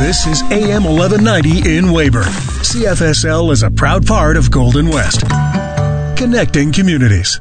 This is AM 1190 in Weyburn. CFSL is a proud part of Golden West. Connecting communities.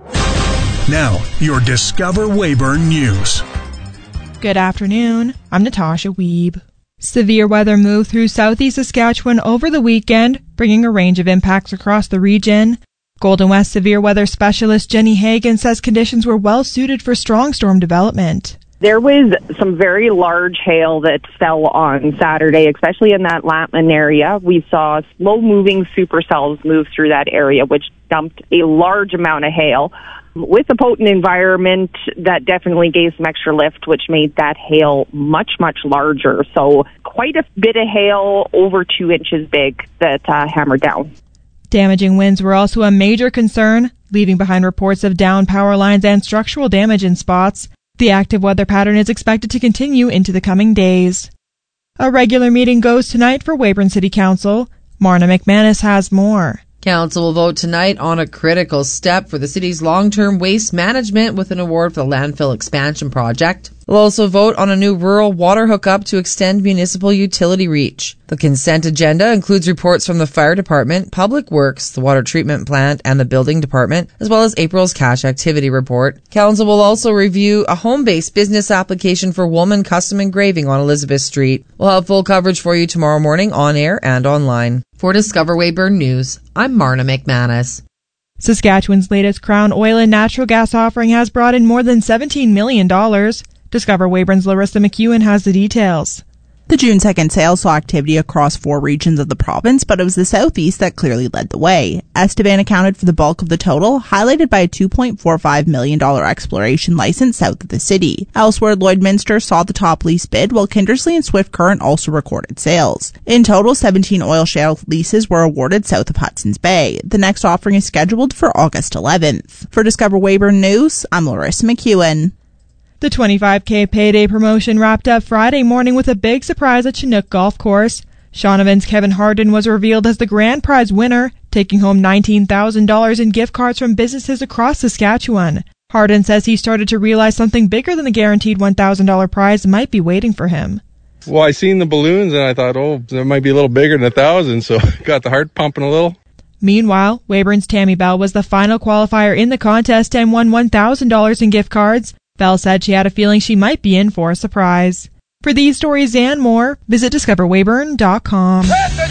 Now, your Discover Weyburn News. Good afternoon. I'm Natasha Wiebe. Severe weather moved through southeast Saskatchewan over the weekend, bringing a range of impacts across the region. Golden West severe weather specialist Jenny Hagan says conditions were well suited for strong storm development. There was some very large hail that fell on Saturday, especially in that Latman area. We saw slow-moving supercells move through that area, which dumped a large amount of hail. With the potent environment, that definitely gave some extra lift, which made that hail much, much larger. So quite a bit of hail, over 2 inches big, that hammered down. Damaging winds were also a major concern, leaving behind reports of downed power lines and structural damage in spots. The active weather pattern is expected to continue into the coming days. A regular meeting goes tonight for Weyburn City Council. Marna McManus has more. Council will vote tonight on a critical step for the city's long-term waste management with an award for the landfill expansion project. They'll also vote on a new rural water hookup to extend municipal utility reach. The consent agenda includes reports from the Fire Department, Public Works, the Water Treatment Plant, and the Building Department, as well as April's cash activity report. Council will also review a home-based business application for Woolman Custom Engraving on Elizabeth Street. We'll have full coverage for you tomorrow morning on air and online. For Discover Weyburn News, I'm Marna McManus. Saskatchewan's latest Crown Oil and Natural Gas offering has brought in more than $17 million. Discover Weyburn's Larissa McEwen has the details. The June 2nd sale saw activity across 4 regions of the province, but it was the southeast that clearly led the way. Estevan accounted for the bulk of the total, highlighted by a $2.45 million exploration license south of the city. Elsewhere, Lloydminster saw the top lease bid, while Kindersley and Swift Current also recorded sales. In total, 17 oil shale leases were awarded south of Hudson's Bay. The next offering is scheduled for August 11th. For Discover Weyburn News, I'm Larissa McEwen. The 25K payday promotion wrapped up Friday morning with a big surprise at Chinook Golf Course. Shaughnavan's Kevin Harden was revealed as the grand prize winner, taking home $19,000 in gift cards from businesses across Saskatchewan. Harden says he started to realize something bigger than the guaranteed $1,000 prize might be waiting for him. Well, I seen the balloons and I thought, that might be a little bigger than 1,000, so got the heart pumping a little. Meanwhile, Weyburn's Tammy Bell was the final qualifier in the contest and won $1,000 in gift cards. Bell said she had a feeling she might be in for a surprise. For these stories and more, visit discoverweyburn.com.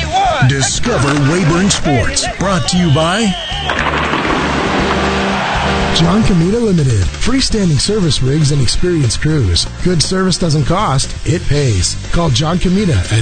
Discover Weyburn Sports, brought to you by John Comita Limited. Freestanding service rigs and experienced crews. Good service doesn't cost, it pays. Call John Comita at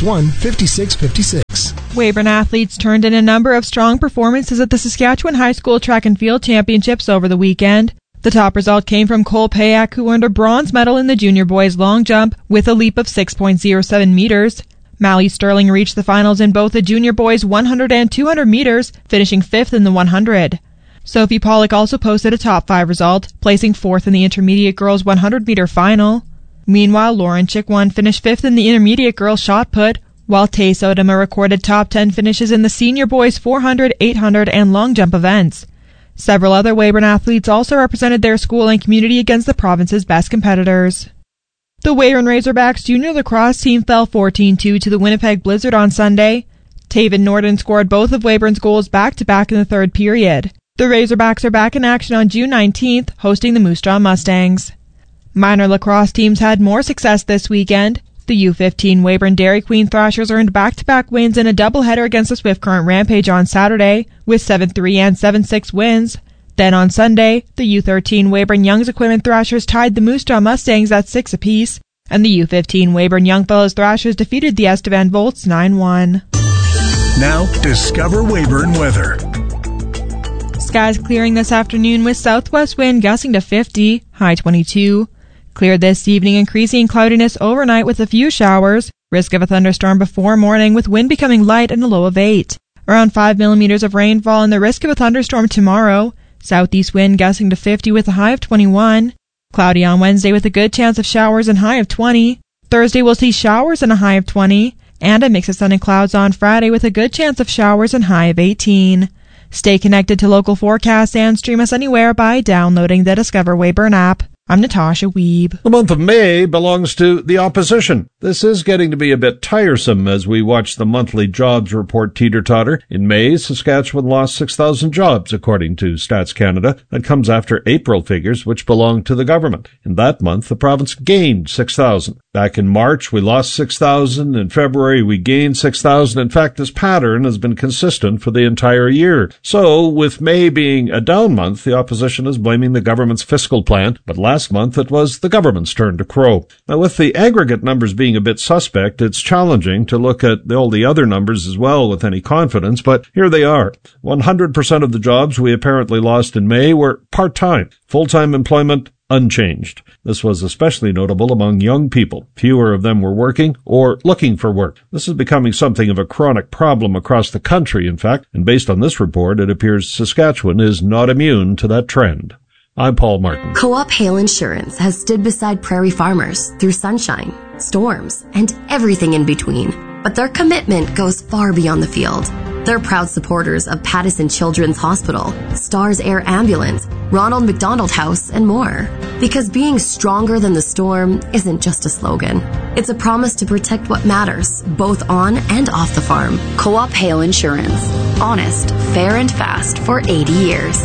861-5656. Weyburn athletes turned in a number of strong performances at the Saskatchewan High School Track and Field Championships over the weekend. The top result came from Cole Payak, who earned a bronze medal in the junior boys long jump with a leap of 6.07 meters. Mally Sterling reached the finals in both the junior boys 100 and 200 meters, finishing 5th in the 100. Sophie Pollock also posted a top 5 result, placing 4th in the intermediate girls 100-meter final. Meanwhile, Lauren Chickwon finished 5th in the intermediate girls shot put, while Tay Sodoma recorded top 10 finishes in the senior boys 400, 800, and long jump events. Several other Weyburn athletes also represented their school and community against the province's best competitors. The Weyburn Razorbacks junior lacrosse team fell 14-2 to the Winnipeg Blizzard on Sunday. Taven Norden scored both of Weyburn's goals back-to-back in the third period. The Razorbacks are back in action on June 19th, hosting the Moose Jaw Mustangs. Minor lacrosse teams had more success this weekend. The U15 Weyburn Dairy Queen Thrashers earned back-to-back wins in a doubleheader against the Swift Current Rampage on Saturday, with 7-3 and 7-6 wins. Then on Sunday, the U13 Weyburn Young's Equipment Thrashers tied the Moose Jaw Mustangs at 6 apiece, and the U15 Weyburn Youngfellows Thrashers defeated the Estevan Volts 9-1. Now, Discover Weyburn weather. Skies clearing this afternoon with southwest wind gusting to 50, high 22. Clear this evening, increasing cloudiness overnight with a few showers. Risk of a thunderstorm before morning with wind becoming light and a low of 8. Around 5 millimeters of rainfall and the risk of a thunderstorm tomorrow. Southeast wind gusting to 50 with a high of 21. Cloudy on Wednesday with a good chance of showers and high of 20. Thursday we'll see showers and a high of 20. And a mix of sun and clouds on Friday with a good chance of showers and high of 18. Stay connected to local forecasts and stream us anywhere by downloading the Discover Weyburn app. I'm Natasha Wiebe. The month of May belongs to the opposition. This is getting to be a bit tiresome as we watch the monthly jobs report teeter-totter. In May, Saskatchewan lost 6,000 jobs, according to Stats Canada. That comes after April figures, which belong to the government. In that month, the province gained 6,000. Back in March, we lost 6,000. In February, we gained 6,000. In fact, this pattern has been consistent for the entire year. So, with May being a down month, the opposition is blaming the government's fiscal plan, but last month it was the government's turn to crow. Now, with the aggregate numbers being a bit suspect, it's challenging to look at all the other numbers as well with any confidence, but here they are. 100% of the jobs we apparently lost in May were part-time. Full-time employment, unchanged. This was especially notable among young people. Fewer of them were working or looking for work. This is becoming something of a chronic problem across the country, in fact, and based on this report, it appears Saskatchewan is not immune to that trend. I'm Paul Martin. Co-op Hail Insurance has stood beside prairie farmers through sunshine, storms, and everything in between. But their commitment goes far beyond the field. They're proud supporters of Pattison Children's Hospital, Stars Air Ambulance, Ronald McDonald House, and more. Because being stronger than the storm isn't just a slogan. It's a promise to protect what matters, both on and off the farm. Co-op Hail Insurance. Honest, fair, and fast for 80 years.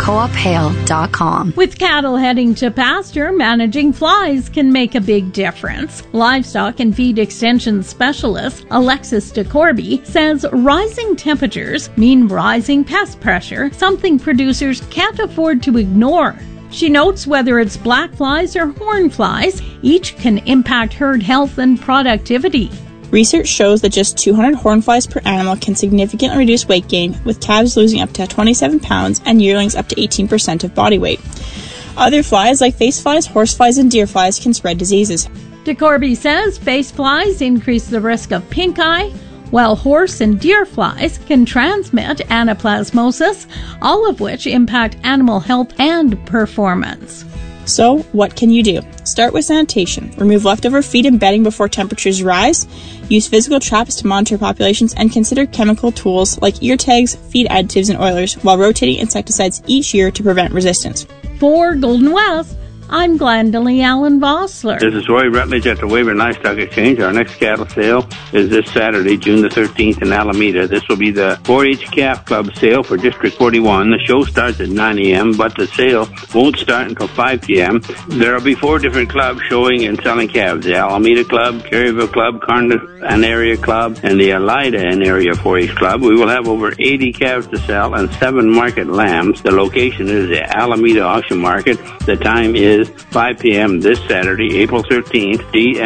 CoopHail.com. With cattle heading to pasture, managing flies can make a big difference. Livestock and feed extension specialist Alexis DeCorby says rising temperatures mean rising pest pressure, something producers can't afford to ignore. She notes whether it's black flies or horn flies, each can impact herd health and productivity. Research shows that just 200 hornflies per animal can significantly reduce weight gain, with calves losing up to 27 pounds and yearlings up to 18% of body weight. Other flies like face flies, horseflies, and deer flies can spread diseases. DeCorby says face flies increase the risk of pink eye, while horse and deer flies can transmit anaplasmosis, all of which impact animal health and performance. So, what can you do? Start with sanitation. Remove leftover feed and bedding before temperatures rise. Use physical traps to monitor populations, and consider chemical tools like ear tags, feed additives, and oilers while rotating insecticides each year to prevent resistance. For Golden West, I'm Glendalee Allen Vossler. This is Roy Rutledge at the Weyburn Livestock Exchange. Our next cattle sale is this Saturday, June the 13th in Alameda. This will be the 4-H Calf Club sale for District 41. The show starts at 9 a.m., but the sale won't start until 5 p.m. There will be 4 different clubs showing and selling calves. The Alameda Club, Caryville Club, Carnarvon Area Club, and the Elida Area 4-H Club. We will have over 80 calves to sell and 7 market lambs. The location is the Alameda Auction Market. The time is 5 p.m. this Saturday, April 13th.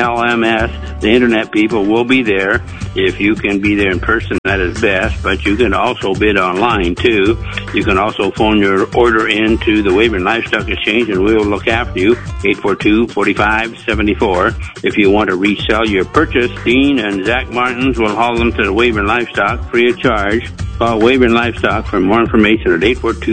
DLMS, the internet people, will be there. If you can be there in person, that is best, but you can also bid online, too. You can also phone your order in to the Weyburn Livestock Exchange, and we will look after you, 842-4574. If you want to resell your purchase, Dean and Zach Martins will haul them to the Weyburn Livestock free of charge. Call Weyburn Livestock for more information at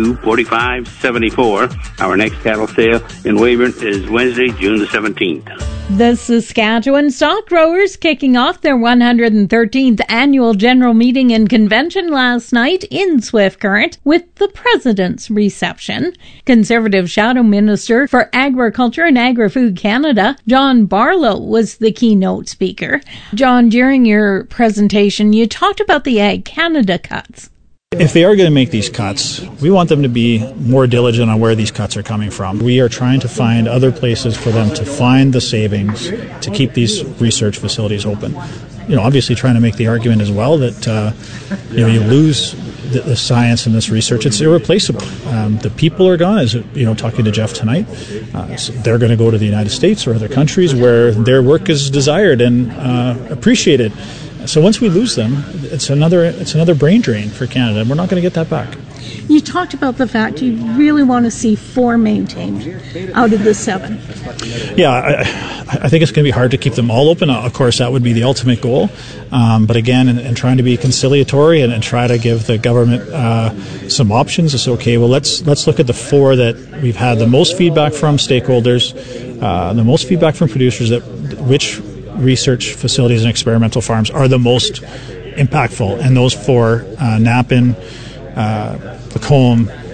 842-4574. Our next cattle sale in Weyburn is Wednesday, June the 17th. The Saskatchewan Stock Growers kicking off their 113th annual general meeting and convention last night in Swift Current with the President's reception. Conservative Shadow Minister for Agriculture and Agri-Food Canada, John Barlow, was the keynote speaker. John, during your presentation, you talked about the Ag Canada cuts. If they are going to make these cuts, we want them to be more diligent on where these cuts are coming from. We are trying to find other places for them to find the savings to keep these research facilities open. Obviously trying to make the argument as well that, you lose the science and this research, it's irreplaceable. The people are gone, as talking to Jeff tonight. So they're going to go to the United States or other countries where their work is desired and appreciated. So once we lose them, it's another brain drain for Canada, and we're not going to get that back. You talked about the fact you really want to see 4 maintained out of the 7. Yeah, I think it's going to be hard to keep them all open. Of course, that would be the ultimate goal. But again, and trying to be conciliatory and try to give the government some options, it's okay. Well, let's look at the 4 that we've had the most feedback from stakeholders, the most feedback from producers, which research facilities and experimental farms are the most impactful, and those 4, Napan, Lacombe,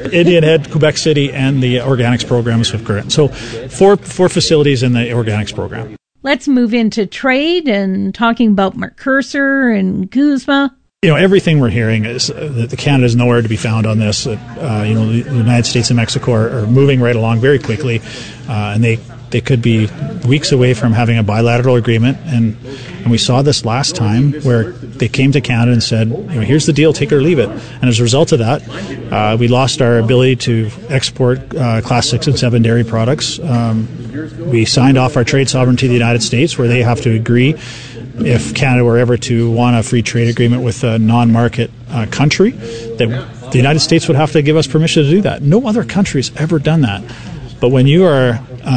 Indian Head, Quebec City, and the organics program is Swift Current. So four facilities in the organics program. Let's move into trade and talking about Mercosur and CUSMA. Everything we're hearing is that Canada is nowhere to be found on this. The United States and Mexico are moving right along very quickly, and they could be weeks away from having a bilateral agreement. And we saw this last time where they came to Canada and said, here's the deal, take it or leave it. And as a result of that, we lost our ability to export Class 6 and 7 dairy products. We signed off our trade sovereignty to the United States, where they have to agree if Canada were ever to want a free trade agreement with a non-market country, that the United States would have to give us permission to do that. No other country has ever done that. But when you are,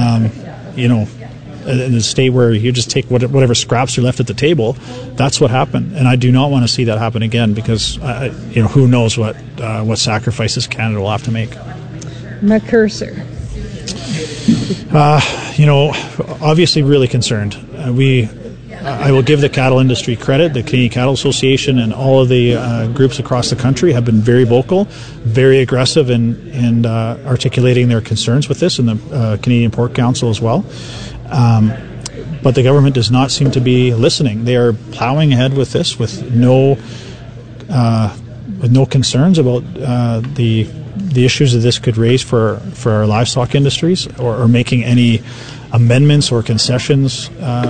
in a state where you just take whatever scraps are left at the table, that's what happened. And I do not want to see that happen again, because, who knows what sacrifices Canada will have to make. Mercosur. Obviously really concerned. I will give the cattle industry credit. The Canadian Cattle Association and all of the groups across the country have been very vocal, very aggressive in articulating their concerns with this, and the Canadian Pork Council as well. But the government does not seem to be listening. They are plowing ahead with this with no concerns about the issues that this could raise for our livestock industries, or making any amendments or concessions.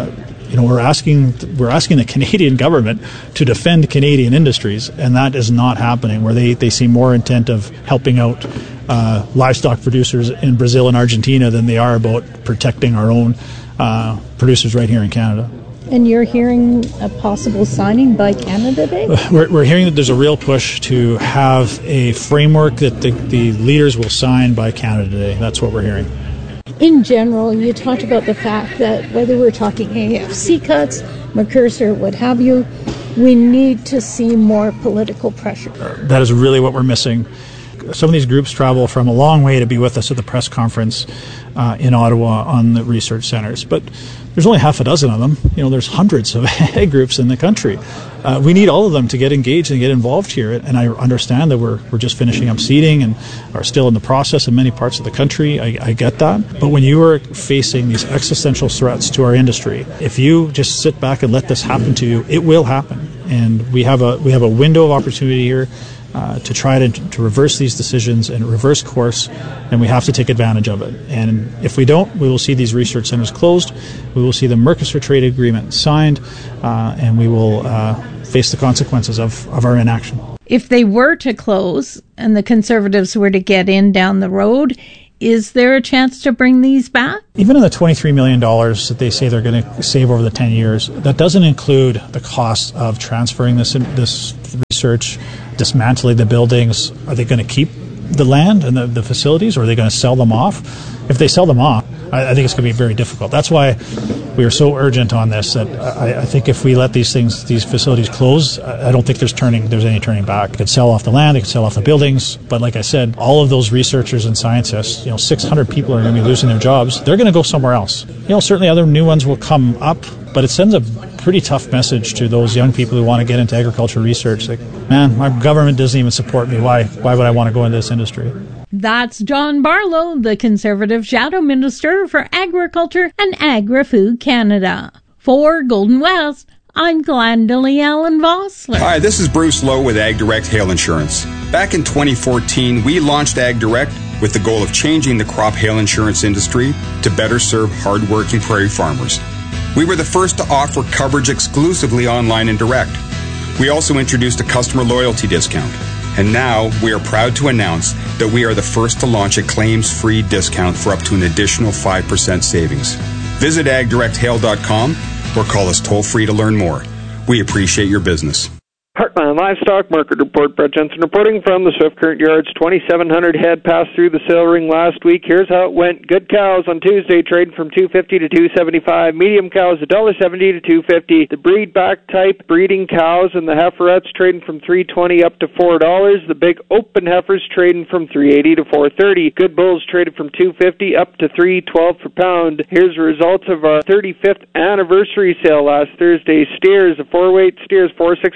We're asking the Canadian government to defend Canadian industries, and that is not happening, where they seem more intent of helping out livestock producers in Brazil and Argentina than they are about protecting our own producers right here in Canada. And you're hearing a possible signing by Canada Day? We're hearing that there's a real push to have a framework that the leaders will sign by Canada Day. That's what we're hearing. In general, you talked about the fact that whether we're talking AFC cuts, Mercosur, what have you, we need to see more political pressure. That is really what we're missing. Some of these groups travel from a long way to be with us at the press conference in Ottawa on the research centers, but there's only half a dozen of them. There's hundreds of ag groups in the country. We need all of them to get engaged and get involved here, and I understand that we're just finishing up seeding and are still in the process in many parts of the country. I get that. But when you are facing these existential threats to our industry, if you just sit back and let this happen to you, it will happen. And we have a window of opportunity here to try to reverse these decisions and reverse course, and we have to take advantage of it. And if we don't, we will see these research centers closed, we will see the Mercosur trade agreement signed, and we will face the consequences of our inaction. If they were to close and the Conservatives were to get in down the road, is there a chance to bring these back? Even in the $23 million that they say they're going to save over the 10 years, that doesn't include the cost of transferring this research, dismantling the buildings. Are they going to keep the land and the facilities, or are they going to sell them off? If they sell them off, I think it's going to be very difficult. That's why we are so urgent on this, that I think if we let these facilities close, I don't think there's any turning back. They could sell off the land, they could sell off the buildings, but like I said, all of those researchers and scientists, 600 people are going to be losing their jobs. They're going to go somewhere else. Certainly other new ones will come up, but it sends a pretty tough message to those young people who want to get into agriculture research. Like, man, my government doesn't even support me. Why would I want to go into this industry? That's John Barlow, the Conservative Shadow Minister for Agriculture and Agri-Food Canada. For Golden West, I'm Glendalee Allen Vossler. Hi, this is Bruce Lowe with Ag Direct Hail Insurance. Back in 2014, we launched Ag Direct with the goal of changing the crop hail insurance industry to better serve hard-working prairie farmers. We were the first to offer coverage exclusively online and direct. We also introduced a customer loyalty discount. And now we are proud to announce that we are the first to launch a claims-free discount for up to an additional 5% savings. Visit agdirecthail.com or call us toll-free to learn more. We appreciate your business. Heartland Livestock Market Report. Brett Jensen reporting from the Swift Current Yards. 2,700 head passed through the sale ring last week. Here's how it went. Good cows on Tuesday trading from $2.50 to $2.75. Medium cows $1.70 to $2.50. The breed back type breeding cows and the heiferettes trading from $3.20 up to $4. The big open heifers trading from $3.80 to $4.30. Good bulls traded from $2.50 up to $3.12 per pound. Here's the results of our 35th anniversary sale last Thursday. Steers, the 4-weight steers $4.61. They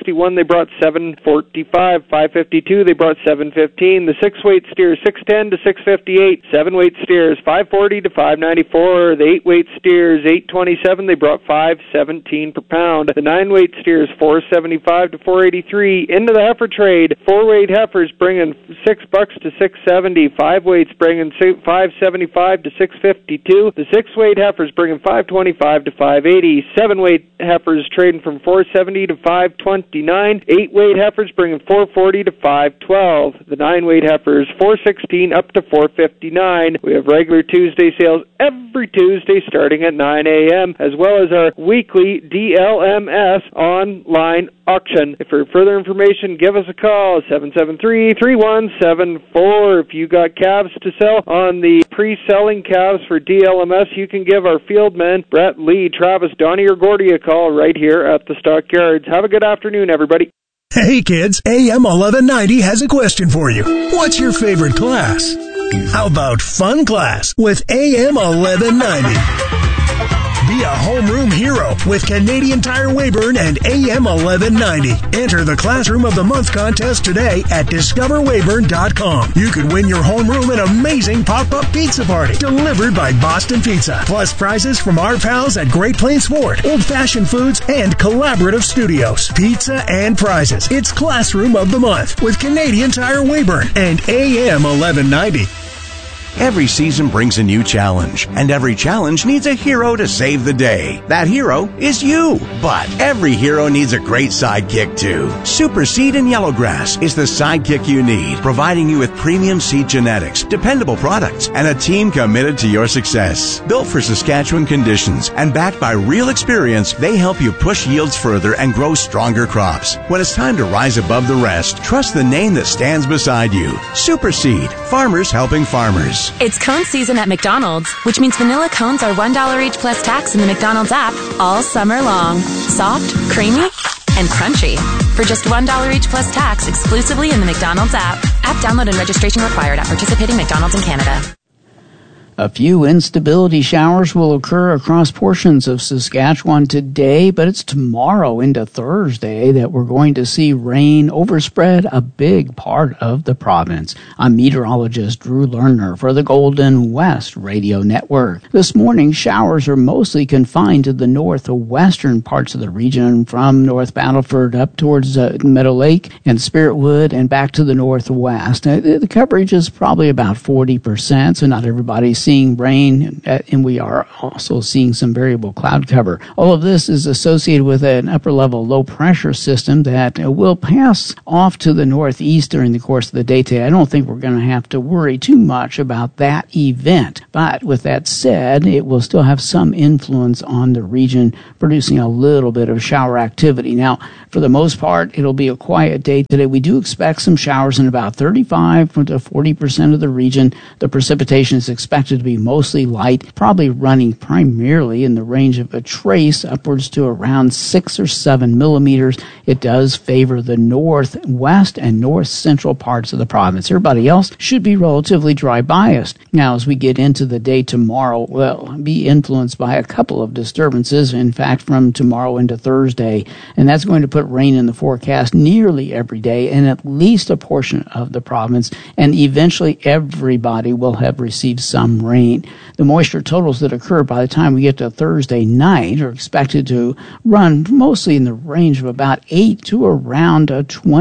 brought 745. 552, they brought 715. The 6-weight steers, 610 to 658. 7-weight steers, 540 to 594. The 8-weight steers, 827, they brought 517 per pound. The 9-weight steers, 475 to 483. Into the heifer trade, 4-weight heifers bringing $6 to 670. 5-weights bringing 575 to 652. The 6-weight heifers bringing 525 to 580. 7-weight heifers trading from 470 to 529. 8-weight heifers bringing 440 to 512. The 9-weight heifers 416 up to 459. We have regular Tuesday sales every Tuesday starting at 9 a.m. as well as our weekly DLMS online auction. For further information, give us a call, 773-3174. If you got calves to sell on the pre-selling calves for DLMS, you can give our field men, Brett, Lee, Travis, Donnie, or Gordy a call right here at the Stockyards. Have a good afternoon, everybody. Hey kids, AM 1190 has a question for you. What's your favorite class? How about fun class with AM 1190? Be a homeroom hero with Canadian Tire Weyburn and AM 1190. Enter the Classroom of the Month contest today at discoverweyburn.com. You could win your homeroom an amazing pop-up pizza party delivered by Boston Pizza. Plus prizes from our pals at Great Plains Ford, Old Fashioned Foods, and Collaborative Studios. Pizza and prizes. It's Classroom of the Month with Canadian Tire Weyburn and AM 1190. Every season brings a new challenge, and every challenge needs a hero to save the day. That hero is you. But every hero needs a great sidekick too. Super Seed and Yellowgrass is the sidekick you need, providing you with premium seed genetics, dependable products, and a team committed to your success. Built for Saskatchewan conditions and backed by real experience, they help you push yields further and grow stronger crops. When it's time to rise above the rest, trust the name that stands beside you. Super Seed, farmers helping farmers. It's cone season at McDonald's, which means vanilla cones are $1 each plus tax in the McDonald's app all summer long. Soft, creamy, and crunchy. For just $1 each plus tax exclusively in the McDonald's app. App download and registration required at participating McDonald's in Canada. A few instability showers will occur across portions of Saskatchewan today, but it's tomorrow into Thursday that we're going to see rain overspread a big part of the province. I'm meteorologist Drew Lerner for the Golden West Radio Network. This morning, showers are mostly confined to the northwestern parts of the region, from North Battleford up towards Meadow Lake and Spiritwood and back to the northwest. The coverage is probably about 40%, so not everybody's seeing rain, and we are also seeing some variable cloud cover. All of this is associated with an upper-level low-pressure system that will pass off to the northeast during the course of the day today. I don't think we're going to have to worry too much about that event. But with that said, it will still have some influence on the region, producing a little bit of shower activity. Now, for the most part, it'll be a quiet day today. We do expect some showers in about 35 to 40% of the region. The precipitation is expected to be mostly light, probably running primarily in the range of a trace upwards to around 6 or 7 millimeters. It does favor the northwest and north central parts of the province. Everybody else should be relatively dry biased. Now, as we get into the day tomorrow, we'll be influenced by a couple of disturbances, in fact, from tomorrow into Thursday, and that's going to put rain in the forecast nearly every day in at least a portion of the province, and eventually everybody will have received some rain. The moisture totals that occur by the time we get to Thursday night are expected to run mostly in the range of about 8 to around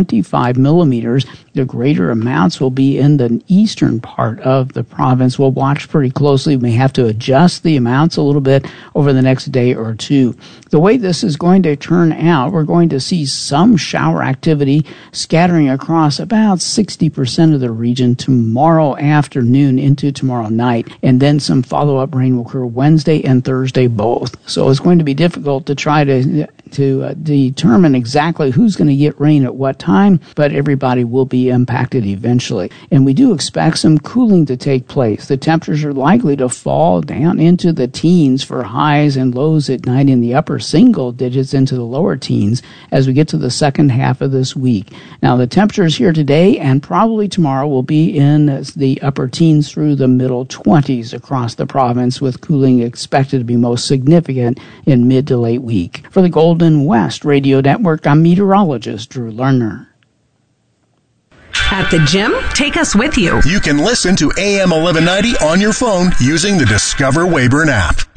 25 millimeters. The greater amounts will be in the eastern part of the province. We'll watch pretty closely. We may have to adjust the amounts a little bit over the next day or two. The way this is going to turn out, we're going to see some shower activity scattering across about 60% of the region tomorrow afternoon into tomorrow night, and then some follow-up rain will occur Wednesday and Thursday both. So it's going to be difficult to try to determine exactly who's going to get rain at what time, but everybody will be impacted eventually. And we do expect some cooling to take place. The temperatures are likely to fall down into the teens for highs and lows at night, in the upper single digits into the lower teens as we get to the second half of this week. Now, the temperatures here today and probably tomorrow will be in the upper teens through the middle 20s across the province, with cooling expected to be most significant in mid to late week. For the Golden Golden West Radio Network, I'm meteorologist Drew Lerner. At the gym, take us with you. You can listen to AM 1190 on your phone using the Discover Weyburn app.